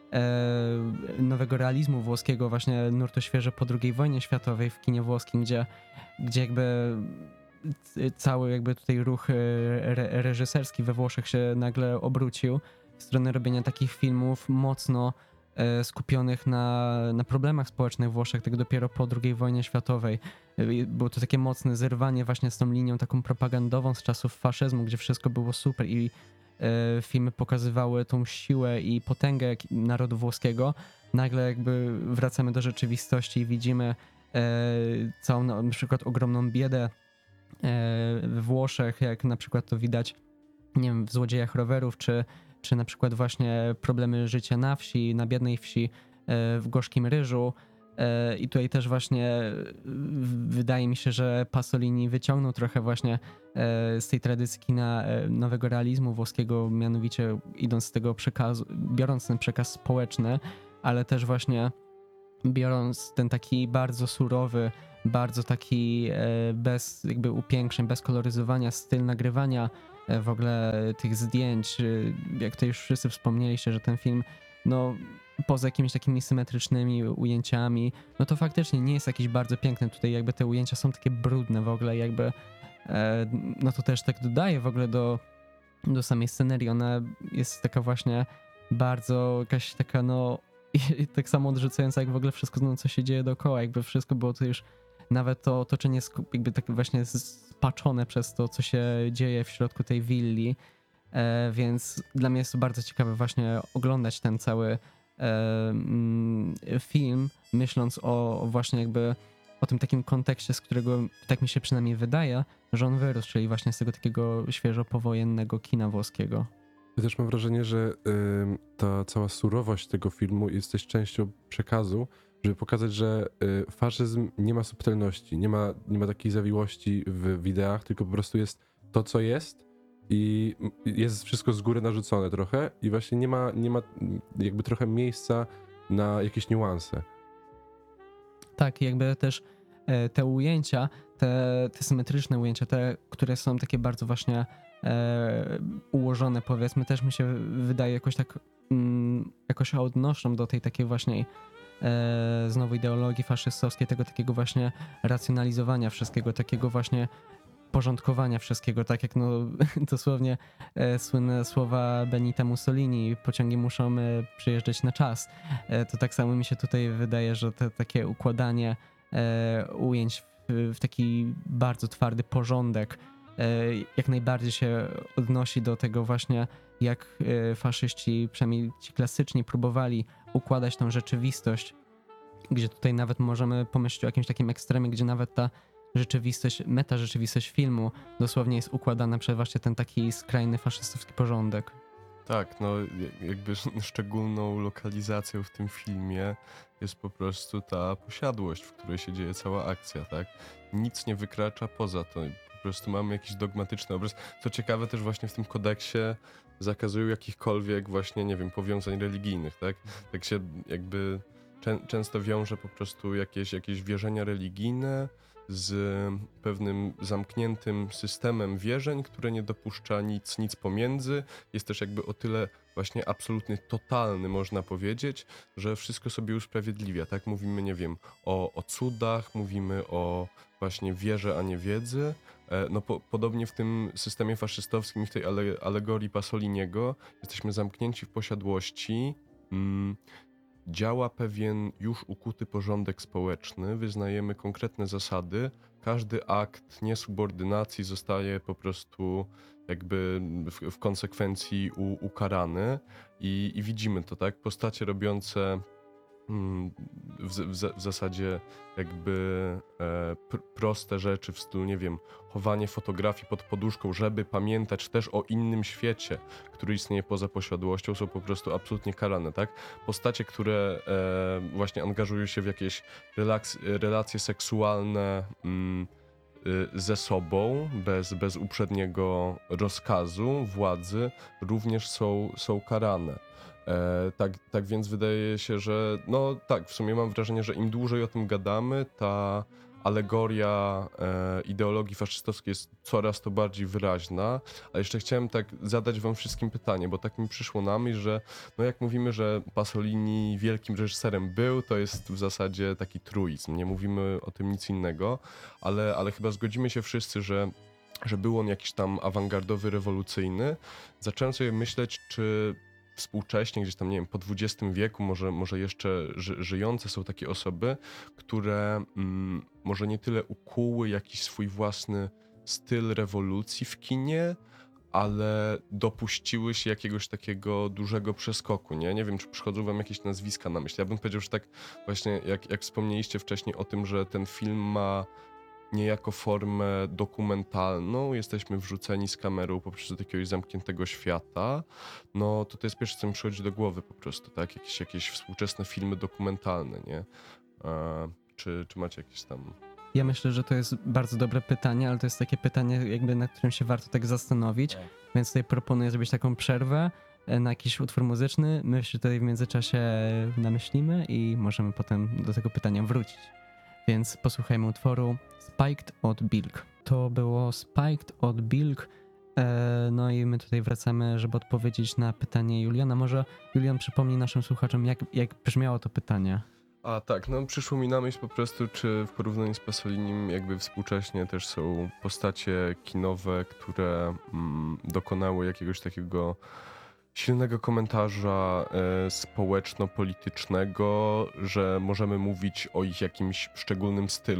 nowego realizmu włoskiego, właśnie nurtu świeże po drugiej wojnie światowej w kinie włoskim, gdzie, gdzie jakby cały jakby tutaj ruch re reżyserski we Włoszech się nagle obrócił w stronę robienia takich filmów mocno skupionych na, na problemach społecznych w Włoszech, tak dopiero po drugiej wojnie światowej. Było to takie mocne zerwanie właśnie z tą linią taką propagandową z czasów faszyzmu, gdzie wszystko było super i e, filmy pokazywały tą siłę i potęgę narodu włoskiego. Nagle jakby wracamy do rzeczywistości i widzimy e, całą na przykład ogromną biedę e, we Włoszech, jak na przykład to widać, nie wiem, w Złodziejach rowerów, czy czy na przykład właśnie problemy życia na wsi, na biednej wsi, w gorzkim ryżu. I tutaj też właśnie wydaje mi się, że Pasolini wyciągnął trochę właśnie z tej tradycji kina nowego realizmu włoskiego, mianowicie idąc z tego przekazu, biorąc ten przekaz społeczny, ale też właśnie biorąc ten taki bardzo surowy, bardzo taki bez jakby upiększeń, bez koloryzowania styl nagrywania w ogóle tych zdjęć, jak to już wszyscy wspomnieliście, że ten film, no poza jakimiś takimi symetrycznymi ujęciami, no to faktycznie nie jest jakiś bardzo piękny. Tutaj jakby te ujęcia są takie brudne w ogóle, jakby no to też tak dodaje w ogóle do, do samej scenerii. Ona jest taka właśnie bardzo jakaś taka no tak samo odrzucająca jak w ogóle wszystko, no, co się dzieje dookoła, jakby wszystko było to już, nawet to otoczenie jakby tak właśnie spaczone przez to, co się dzieje w środku tej willi, e, więc dla mnie jest to bardzo ciekawe właśnie oglądać ten cały mm, film, myśląc o właśnie jakby o tym takim kontekście, z którego tak mi się przynajmniej wydaje, że on wyrósł, czyli właśnie z tego takiego świeżo powojennego kina włoskiego. Ja też mam wrażenie, że ym, ta cała surowość tego filmu jest też częścią przekazu, żeby pokazać, że y, faszyzm nie ma subtelności, nie ma, nie ma takiej zawiłości w wideach, tylko po prostu jest to, co jest i jest wszystko z góry narzucone trochę i właśnie nie ma, nie ma jakby trochę miejsca na jakieś niuanse. Tak, i jakby też e, te ujęcia, te, te symetryczne ujęcia, te, które są takie bardzo właśnie e, ułożone, powiedzmy, też mi się wydaje jakoś tak mm, jakoś odnoszą do tej takiej właśnie e, znowu ideologii faszystowskiej, tego takiego właśnie racjonalizowania wszystkiego, takiego właśnie porządkowania wszystkiego, tak jak no dosłownie e, słynne słowa Benita Mussolini, pociągi muszą e, przyjeżdżać na czas. E, to tak samo mi się tutaj wydaje, że te takie układanie e, ujęć w, w taki bardzo twardy porządek e, jak najbardziej się odnosi do tego właśnie, jak e, faszyści, przynajmniej ci klasyczni, próbowali układać tą rzeczywistość, gdzie tutaj nawet możemy pomyśleć o jakimś takim ekstremie, gdzie nawet ta rzeczywistość, meta rzeczywistość filmu dosłownie jest układana przez właśnie ten taki skrajny faszystowski porządek. Tak, no jakby szczególną lokalizacją w tym filmie jest po prostu ta posiadłość, w której się dzieje cała akcja, tak? Nic nie wykracza poza to. Po prostu mamy jakiś dogmatyczny obraz. Co ciekawe, też właśnie w tym kodeksie zakazują jakichkolwiek właśnie, nie wiem, powiązań religijnych, tak? Tak się jakby czę- często wiąże po prostu jakieś, jakieś wierzenia religijne z pewnym zamkniętym systemem wierzeń, które nie dopuszcza nic, nic pomiędzy. Jest też jakby o tyle właśnie absolutnie totalny, można powiedzieć, że wszystko sobie usprawiedliwia, tak? Mówimy, nie wiem, o, o cudach, mówimy o właśnie wierze, a nie wiedzy. E, no po, podobnie w tym systemie faszystowskim, w tej ale, alegorii Pasoliniego jesteśmy zamknięci w posiadłości. Mm, Działa pewien już ukuty porządek społeczny, wyznajemy konkretne zasady, każdy akt niesubordynacji zostaje po prostu jakby w, w konsekwencji u, ukarany i, i widzimy to, tak? Postacie robiące mm, w, w, w zasadzie jakby e, pr, proste rzeczy w stylu, nie wiem, chowanie fotografii pod poduszką, żeby pamiętać też o innym świecie, który istnieje poza posiadłością, są po prostu absolutnie karane, tak? Postacie, które e, właśnie angażują się w jakieś relaks, relacje seksualne mm, y, ze sobą, bez, bez uprzedniego rozkazu władzy, również są, są karane. E, tak, tak więc wydaje się, że no tak, w sumie mam wrażenie, że im dłużej o tym gadamy, ta alegoria e, ideologii faszystowskiej jest coraz to bardziej wyraźna, a jeszcze chciałem tak zadać wam wszystkim pytanie, bo tak mi przyszło na myśl, że no jak mówimy, że Pasolini wielkim reżyserem był, to jest w zasadzie taki truizm, nie mówimy o tym nic innego, ale, ale chyba zgodzimy się wszyscy, że że był on jakiś tam awangardowy, rewolucyjny. Zacząłem sobie myśleć, czy współcześnie, gdzieś tam, nie wiem, po dwudziestym wieku, może, może jeszcze ży, żyjące są takie osoby, które mm, może nie tyle ukuły jakiś swój własny styl rewolucji w kinie, ale dopuściły się jakiegoś takiego dużego przeskoku, nie? Nie wiem, czy przychodzą wam jakieś nazwiska na myśl. Ja bym powiedział, że tak właśnie, jak, jak wspomnieliście wcześniej o tym, że ten film ma niejako formę dokumentalną, jesteśmy wrzuceni z kamerą poprzez do jakiegoś zamkniętego świata, no to to jest pierwsze, co mi przychodzi do głowy po prostu, tak? Jakieś, jakieś współczesne filmy dokumentalne, nie? A, czy, czy macie jakieś tam... Ja myślę, że to jest bardzo dobre pytanie, ale to jest takie pytanie, jakby nad którym się warto tak zastanowić, Tak. więc tutaj proponuję zrobić taką przerwę e, na jakiś utwór muzyczny. My się tutaj w międzyczasie namyślimy i możemy potem do tego pytania wrócić. Więc posłuchajmy utworu Spiked od Bilk. To było Spiked od Bilk. E, no i my tutaj wracamy, żeby odpowiedzieć na pytanie Juliana. Może Julian przypomni naszym słuchaczom, jak, jak brzmiało to pytanie. A tak, no przyszło mi na myśl po prostu, czy w porównaniu z Pasolinim jakby współcześnie też są postacie kinowe, które mm, dokonały jakiegoś takiego silnego komentarza e, społeczno-politycznego, że możemy mówić o ich jakimś szczególnym stylu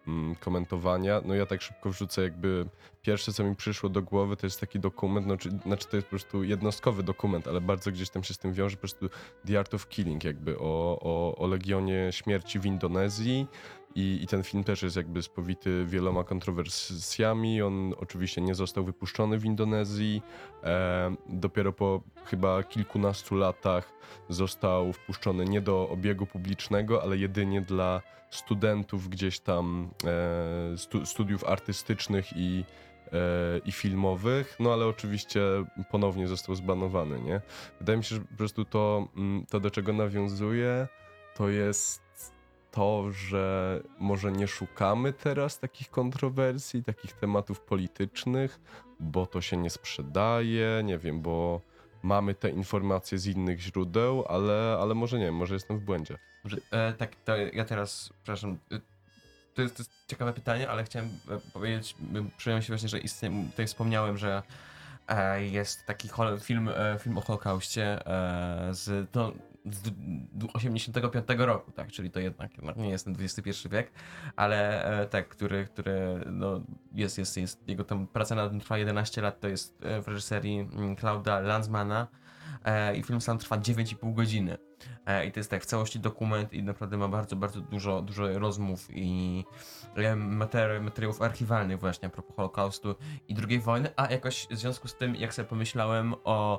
mm, komentowania. No ja tak szybko wrzucę jakby pierwsze, co mi przyszło do głowy, to jest taki dokument, no, czy, znaczy to jest po prostu jednostkowy dokument, ale bardzo gdzieś tam się z tym wiąże, po prostu The Art of Killing, jakby o, o, o Legionie Śmierci w Indonezji. I, I ten film też jest jakby spowity wieloma kontrowersjami. On oczywiście nie został wypuszczony w Indonezji. E, dopiero po chyba kilkunastu latach został wpuszczony nie do obiegu publicznego, ale jedynie dla studentów gdzieś tam e, stu, studiów artystycznych i, e, i filmowych. No ale oczywiście ponownie został zbanowany, nie? Wydaje mi się, że po prostu to, to do czego nawiązuje, to jest to, że może nie szukamy teraz takich kontrowersji, takich tematów politycznych, bo to się nie sprzedaje, nie wiem, bo mamy te informacje z innych źródeł, ale, ale może nie wiem, może jestem w błędzie. Może, e, tak, to ja teraz, przepraszam, e, to jest, to jest ciekawe pytanie, ale chciałem e, powiedzieć, e, przyjąłem się właśnie, że istnieje, tutaj wspomniałem, że e, jest taki hol, film, e, film o Holokauście e, z, no, z d- osiemdziesiątego piątego roku, tak, czyli to jednak, jednak nie jest ten dwudziesty pierwszy wiek, ale e, tak, który, który no, jest, jest, jest, jego tam praca nad tym trwa jedenaście lat, to jest e, w reżyserii mm, Klauda Lanzmana e, i film sam trwa dziewięć i pół godziny. E, I to jest tak w całości dokument i naprawdę ma bardzo, bardzo dużo, dużo rozmów i e, materi- materiałów archiwalnych właśnie a propos Holokaustu i drugiej wojny, a jakoś w związku z tym, jak sobie pomyślałem o,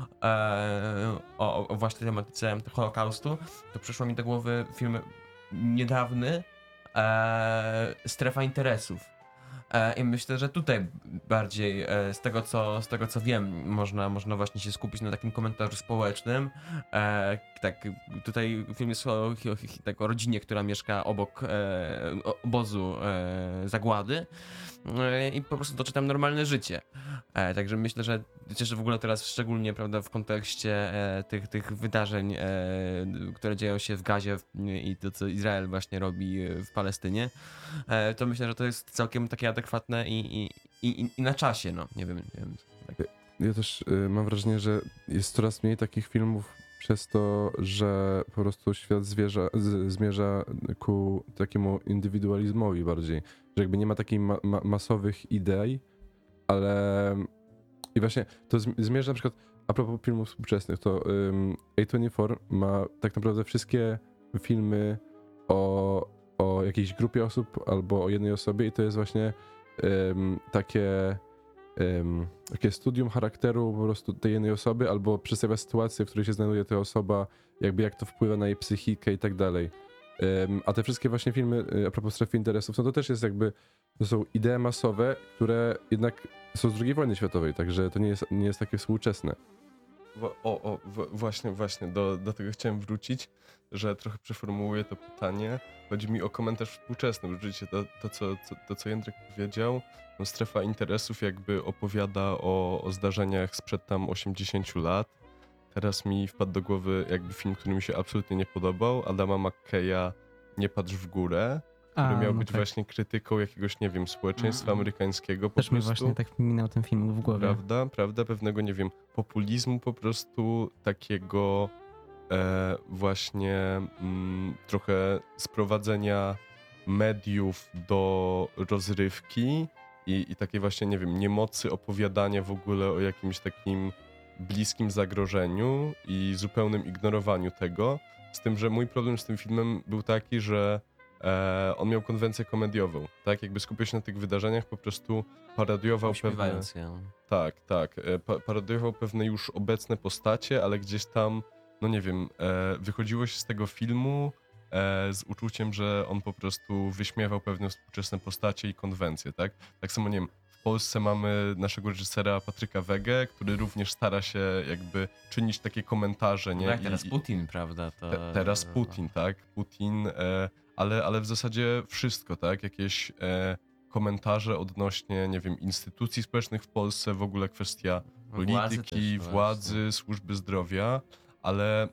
e, o, o właśnie tematyce Holokaustu, to przyszło mi do głowy film niedawny, e, Strefa Interesów. E, I myślę, że tutaj bardziej e, z tego co, z tego co wiem, można, można właśnie się skupić na takim komentarzu społecznym. E, tak, tutaj film jest o, o, o, tak, o rodzinie, która mieszka obok e, obozu e, zagłady e, i po prostu toczy tam normalne życie. E, także myślę, że cieszę że w ogóle teraz szczególnie, prawda, w kontekście e, tych, tych wydarzeń, e, które dzieją się w Gazie w, i to, co Izrael właśnie robi w Palestynie, e, to myślę, że to jest całkiem takie adekwatne i, i, i, i na czasie, no. Nie wiem, nie wiem. Tak. Ja też y, mam wrażenie, że jest coraz mniej takich filmów przez to, że po prostu świat zwierza, z, zmierza ku takiemu indywidualizmowi bardziej. Że jakby nie ma takich ma, ma, masowych idei, ale i właśnie to z, zmierza na przykład, a propos filmów współczesnych, to um, A dwadzieścia cztery ma tak naprawdę wszystkie filmy o, o jakiejś grupie osób albo o jednej osobie i to jest właśnie um, takie Um, takie studium charakteru po prostu tej jednej osoby, albo przedstawia sytuację, w której się znajduje ta osoba, jakby jak to wpływa na jej psychikę i tak dalej. Um, a te wszystkie właśnie filmy a propos strefy interesów, no to też jest jakby, to są idee masowe, które jednak są z drugiej wojny światowej, także to nie jest, nie jest takie współczesne. Wo- O, o, w- właśnie, właśnie, do, do tego chciałem wrócić, że trochę przeformułuję to pytanie. Chodzi mi o komentarz współczesny, bo rzeczywiście to, to, co, co, to, co Jędrek powiedział, no strefa interesów jakby opowiada o, o zdarzeniach sprzed tam osiemdziesięciu lat. Teraz mi wpadł do głowy jakby film, który mi się absolutnie nie podobał, Adama McKeya Nie patrz w górę, który A, miał no być tak. właśnie krytyką jakiegoś, nie wiem, społeczeństwa Mm. amerykańskiego po Też mi prostu. właśnie tak minął ten film w głowie. Prawda, prawda, pewnego, nie wiem, populizmu po prostu, takiego e, właśnie mm, trochę sprowadzenia mediów do rozrywki i, i takiej właśnie, nie wiem, niemocy opowiadania w ogóle o jakimś takim bliskim zagrożeniu i zupełnym ignorowaniu tego. Z tym, że mój problem z tym filmem był taki, że e, on miał konwencję komediową, tak? Jakby skupiał się na tych wydarzeniach, po prostu parodiował pewne... Uśmiewając ją. Tak, tak. E, pa- parodiował pewne już obecne postacie, ale gdzieś tam, no nie wiem, e, wychodziło się z tego filmu e, z uczuciem, że on po prostu wyśmiewał pewne współczesne postacie i konwencje, tak? Tak samo, nie wiem, w Polsce mamy naszego reżysera Patryka Wegę, który również stara się jakby czynić takie komentarze, nie? Tak, I- teraz i- Putin, prawda? To... te, teraz Putin, tak? Putin, e, ale, ale w zasadzie wszystko, tak? Jakieś e, komentarze odnośnie, nie wiem, instytucji społecznych w Polsce, w ogóle kwestia Władzy polityki, też, władzy, właśnie. służby zdrowia, ale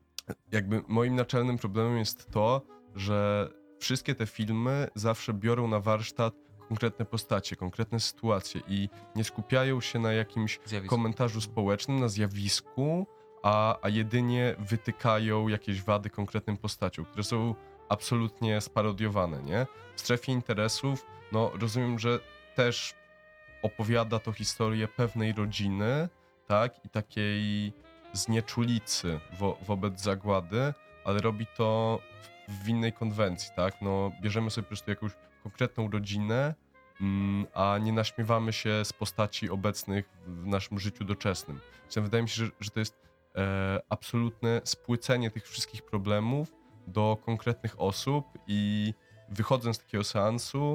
jakby moim naczelnym problemem jest to, że wszystkie te filmy zawsze biorą na warsztat konkretne postacie, konkretne sytuacje i nie skupiają się na jakimś Zjawisko. komentarzu społecznym, na zjawisku, a, a jedynie wytykają jakieś wady konkretnym postaciom, które są absolutnie sparodiowane, nie? W strefie interesów, no rozumiem, że też opowiada to historię pewnej rodziny, tak? I takiej znieczulicy wo- wobec zagłady, ale robi to w, w innej konwencji, tak? No bierzemy sobie po prostu jakąś konkretną rodzinę, mm, a nie naśmiewamy się z postaci obecnych w naszym życiu doczesnym. Więc wydaje mi się, że, że to jest e, absolutne spłycenie tych wszystkich problemów do konkretnych osób i wychodząc z takiego seansu,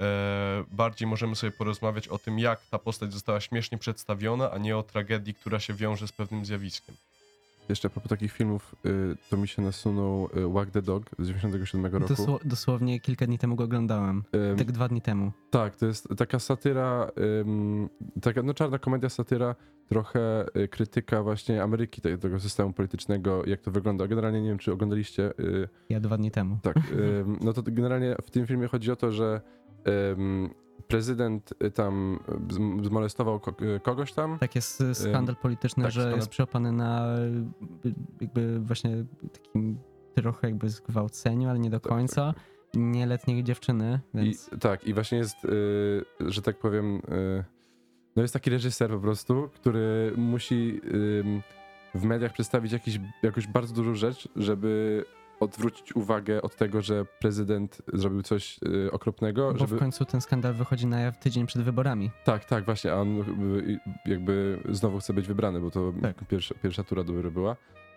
e, bardziej możemy sobie porozmawiać o tym, jak ta postać została śmiesznie przedstawiona, a nie o tragedii, która się wiąże z pewnym zjawiskiem. Jeszcze a propos takich filmów, y, to mi się nasunął y, Wag the Dog z dziewięćdziesiątego siódmego roku. Dosło, dosłownie kilka dni temu go oglądałem. Ym, Tak dwa dni temu. Tak, to jest taka satyra, ym, taka no czarna komedia, satyra, trochę y, krytyka właśnie Ameryki, te- tego systemu politycznego, jak to wygląda. Generalnie nie wiem, czy oglądaliście. Y, Ja dwa dni temu. tak, ym, no to generalnie w tym filmie chodzi o to, że ym, prezydent y, tam z- zmolestował ko- y, kogoś tam. Tak jest y, skandal polityczny, tak, że skandal- jest przyopany na y, jakby właśnie takim trochę jakby zgwałceniu, ale nie do końca. Nieletniej dziewczyny, więc... I, tak, i właśnie jest, y, że tak powiem, y, no jest taki reżyser po prostu, który musi ym, w mediach przedstawić jakiś, jakąś bardzo dużą rzecz, żeby odwrócić uwagę od tego, że prezydent zrobił coś y, okropnego, Bo żeby... w końcu ten skandal wychodzi na jaw tydzień przed wyborami. Tak, tak, właśnie, a on y, jakby znowu chce być wybrany, bo to Tak. pierwsza, pierwsza tura dopiero była.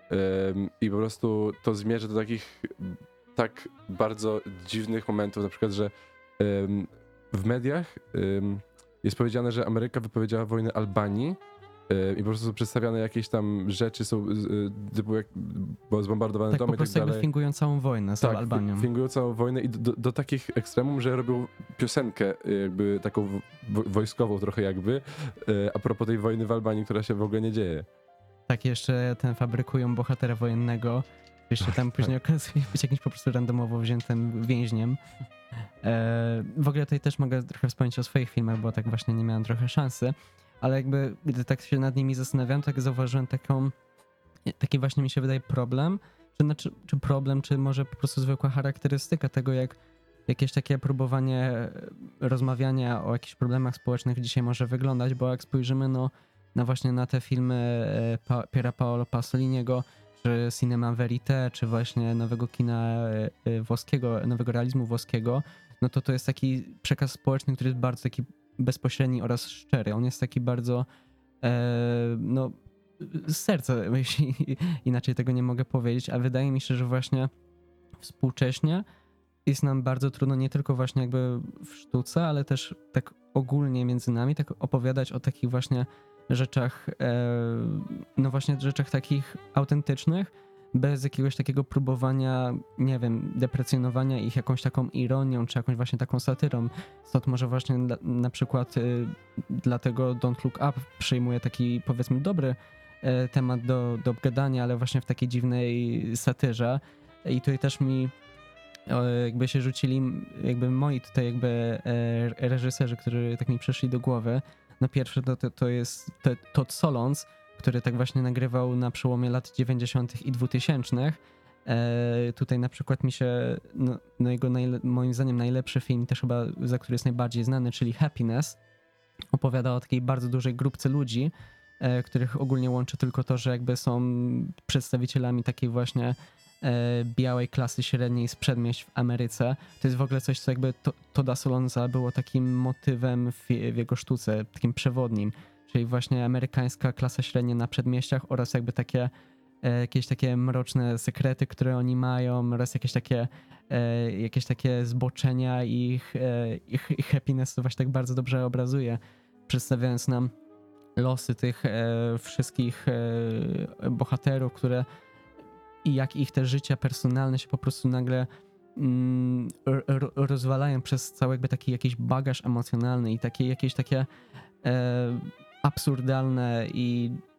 Ym, I po prostu to zmierza do takich tak bardzo dziwnych momentów, na przykład, że ym, w mediach ym, jest powiedziane, że Ameryka wypowiedziała wojnę Albanii ym, i po prostu są przedstawiane jakieś tam rzeczy, są y, typu jak bo zbombardowane Tak po domy i tak prostu jakby dalej. fingują całą wojnę z Tak, Albanią. fi- fingują całą wojnę i do, do, do takich ekstremum, że robią piosenkę y, jakby taką wo- wojskową trochę jakby, y, a propos tej wojny w Albanii, która się w ogóle nie dzieje. Tak, jeszcze ten fabrykują bohatera wojennego. Jeszcze tam później okazuje być jakimś po prostu randomowo wziętym więźniem. E, w ogóle tutaj też mogę trochę wspomnieć o swoich filmach, bo tak właśnie nie miałem trochę szansy. Ale jakby, gdy tak się nad nimi zastanawiam, tak zauważyłem taką, taki właśnie mi się wydaje problem, czy, znaczy, czy problem, czy może po prostu zwykła charakterystyka tego, jak jakieś takie próbowanie rozmawiania o jakichś problemach społecznych dzisiaj może wyglądać, bo jak spojrzymy no, na właśnie na te filmy e, pa, Piera Paolo Pasoliniego, czy Cinema Verite, czy właśnie nowego kina e, e, włoskiego, nowego realizmu włoskiego, no to to jest taki przekaz społeczny, który jest bardzo taki bezpośredni oraz szczery. On jest taki bardzo e, no z serca, jeśli inaczej tego nie mogę powiedzieć, a wydaje mi się, że właśnie współcześnie jest nam bardzo trudno nie tylko właśnie jakby w sztuce, ale też tak ogólnie między nami tak opowiadać o takich właśnie rzeczach, e, no właśnie rzeczach takich autentycznych, bez jakiegoś takiego próbowania, nie wiem, deprecjonowania ich jakąś taką ironią, czy jakąś właśnie taką satyrą. Stąd może właśnie na, na przykład y, dlatego Don't Look Up przyjmuje taki powiedzmy dobry e, temat do, do obgadania, ale właśnie w takiej dziwnej satyrze. I tutaj też mi o, jakby się rzucili jakby moi tutaj jakby e, reżyserzy, którzy tak mi przyszli do głowy. No pierwszy to, to, to jest te- Todd Solondz, który tak właśnie nagrywał na przełomie lat dziewięćdziesiątych i dwutysięcznych. E, tutaj na przykład mi się, no, no jego najle- moim zdaniem najlepszy film, też chyba za który jest najbardziej znany, czyli Happiness, opowiada o takiej bardzo dużej grupce ludzi, e, których ogólnie łączy tylko to, że jakby są przedstawicielami takiej właśnie e, białej klasy średniej z przedmieść w Ameryce. To jest w ogóle coś, co jakby to, Todda Solondza było takim motywem w, w jego sztuce, takim przewodnim, czyli właśnie amerykańska klasa średnia na przedmieściach oraz jakby takie e, jakieś takie mroczne sekrety, które oni mają oraz jakieś takie e, jakieś takie zboczenia i ich, e, ich, ich happiness to właśnie tak bardzo dobrze obrazuje, przedstawiając nam losy tych e, wszystkich e, bohaterów, które i jak ich te życia personalne się po prostu nagle mm, ro, rozwalają przez cały jakby taki jakiś bagaż emocjonalny i takie jakieś takie e, absurdalne i